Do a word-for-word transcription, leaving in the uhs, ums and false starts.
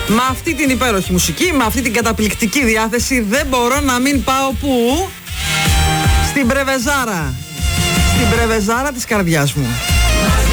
Με αυτή την υπέροχη μουσική, με αυτή την καταπληκτική διάθεση, δεν μπορώ να μην πάω πού? Στην πρεβεζάρα. Στην πρεβεζάρα της καρδιάς μου.